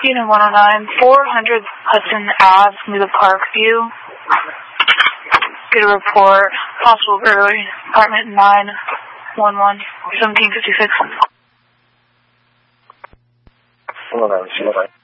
Unit 109, 400 Hudson Ave, Smooth Parkview. Get a report. Possible burglary. Apartment 911, 1756. Hold on.